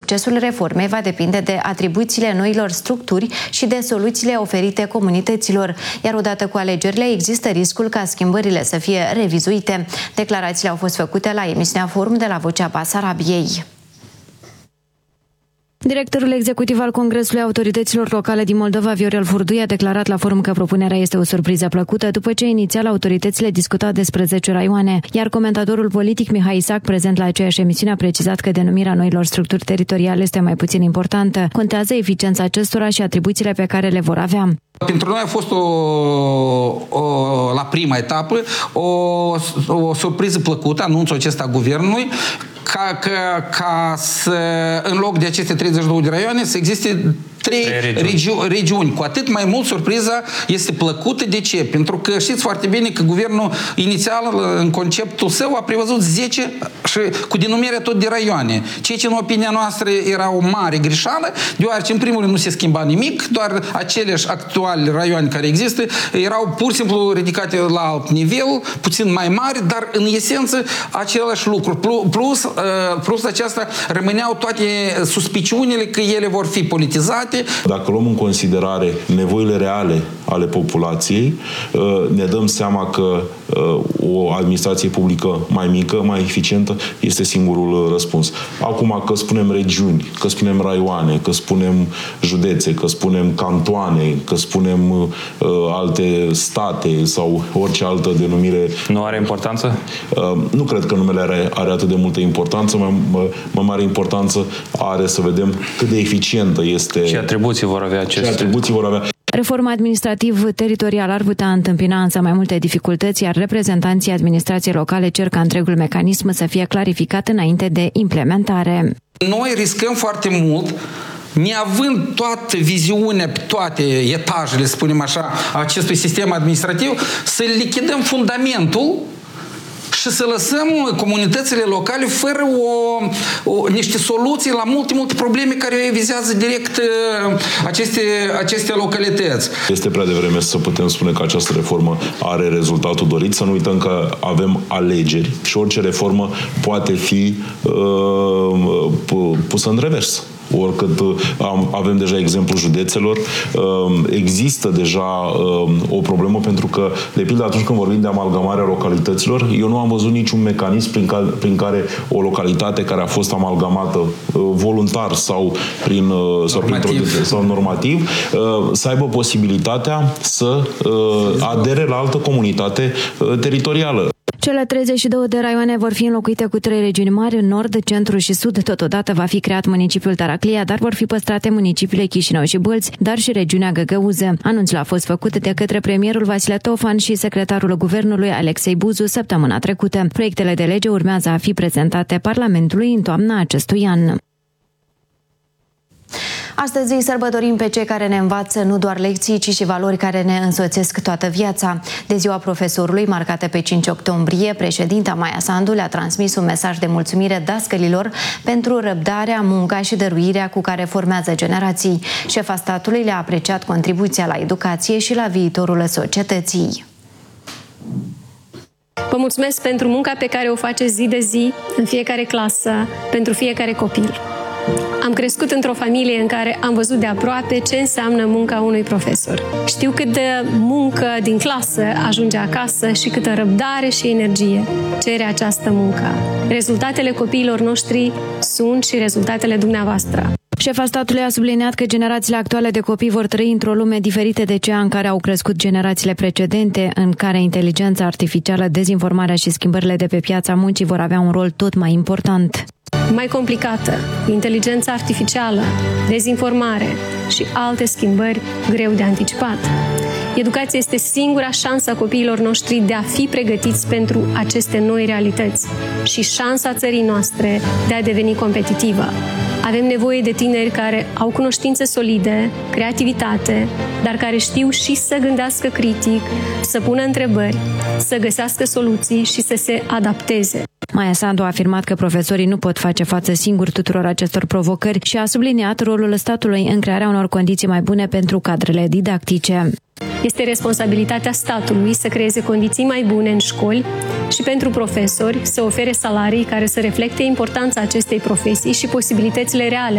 succesul reformei va depinde de atribuțiile noilor structuri și de soluțiile oferite comunităților, iar odată cu alegerile există riscul ca schimbările să fie revizuite. Declarațiile au fost făcute la emisiunea Forum de la Vocea Basarabiei. Directorul executiv al Congresului Autorităților Locale din Moldova, Viorel Furdui, a declarat la forum că propunerea este o surpriză plăcută după ce inițial autoritățile discutau despre 10 raioane, iar comentatorul politic Mihai Isac, prezent la aceeași emisiune, a precizat că denumirea noilor structuri teritoriale este mai puțin importantă. Contează eficiența acestora și atribuțiile pe care le vor avea. Pentru noi a fost la prima etapă o surpriză plăcută, anunțul acesta a guvernului, ca să, în loc de aceste 32 de raioane, să existe 3 regiuni. Cu atât mai mult surpriza este plăcută. De ce? Pentru că știți foarte bine că guvernul inițial, în conceptul său, a prevăzut 10 și cu denumirea tot de raioane. Ceea ce, în opinia noastră, era o mare greșeală, deoarece, în primul rând, nu se schimba nimic, doar aceleași actuali raioane care există erau pur și simplu ridicate la alt nivel, puțin mai mari, dar, în esență, același lucru. Plus aceasta rămâneau toate suspiciunile că ele vor fi politizate. Dacă luăm în considerare nevoile reale ale populației, ne dăm seama că o administrație publică mai mică, mai eficientă, este singurul răspuns. Acum, că spunem regiuni, că spunem raioane, că spunem județe, că spunem cantoane, că spunem alte state sau orice altă denumire... Nu are importanță? Nu cred că numele are atât de multă importanță. Mai mare importanță are să vedem cât de eficientă este... Ce atribuții vor avea acestea? Reforma administrativ-teritorială ar putea întâmpina însă mai multe dificultăți, iar reprezentanții administrației locale cer ca întregul mecanism să fie clarificat înainte de implementare. Noi riscăm foarte mult, neavând toată viziunea pe toate etajele, să spunem așa, acestui sistem administrativ, să lichidăm fundamentul și să lăsăm comunitățile locale fără niște soluții la multe probleme care vizează direct aceste localități. Este prea devreme să putem spune că această reformă are rezultatul dorit. Să nu uităm că avem alegeri și orice reformă poate fi pusă în revers. Oricât avem deja exemplul județelor, există deja o problemă pentru că, de pildă, atunci când vorbim de amalgamarea localităților, eu nu am văzut niciun mecanism prin care o localitate care a fost amalgamată voluntar sau sau normativ să aibă posibilitatea să adere la altă comunitate teritorială. Cele 32 de raioane vor fi înlocuite cu 3 regiuni mari în nord, centru și sud. Totodată va fi creat municipiul Taraclia, dar vor fi păstrate municipiile Chișinău și Bâlți, dar și regiunea Găgăuză. Anunțul a fost făcut de către premierul Vasile Tofan și secretarul guvernului Alexei Buzu săptămâna trecută. Proiectele de lege urmează a fi prezentate Parlamentului în toamna acestui an. Astăzi îi sărbătorim pe cei care ne învață nu doar lecții, ci și valori care ne însoțesc toată viața. De ziua profesorului, marcată pe 5 octombrie, președinta Maia Sandu le-a transmis un mesaj de mulțumire dascălilor pentru răbdarea, munca și dăruirea cu care formează generații. Șefa statului le-a apreciat contribuția la educație și la viitorul societății. Vă mulțumesc pentru munca pe care o faceți zi de zi, în fiecare clasă, pentru fiecare copil. Am crescut într-o familie în care am văzut de aproape ce înseamnă munca unui profesor. Știu cât de muncă din clasă ajunge acasă și câtă răbdare și energie cere această muncă. Rezultatele copiilor noștri sunt și rezultatele dumneavoastră. Șefa statului a subliniat că generațiile actuale de copii vor trăi într-o lume diferită de cea în care au crescut generațiile precedente, în care inteligența artificială, dezinformarea și schimbările de pe piața muncii vor avea un rol tot mai important. Mai complicată, inteligența artificială, dezinformare și alte schimbări greu de anticipat. Educația este singura șansă a copiilor noștri de a fi pregătiți pentru aceste noi realități și șansa țării noastre de a deveni competitivă. Avem nevoie de tineri care au cunoștințe solide, creativitate, dar care știu și să gândească critic, să pună întrebări, să găsească soluții și să se adapteze. Maia Sandu a afirmat că profesorii nu pot face față singuri tuturor acestor provocări și a subliniat rolul statului în crearea unor condiții mai bune pentru cadrele didactice. Este responsabilitatea statului să creeze condiții mai bune în școli și pentru profesori să ofere salarii care să reflecte importanța acestei profesii și posibilitățile reale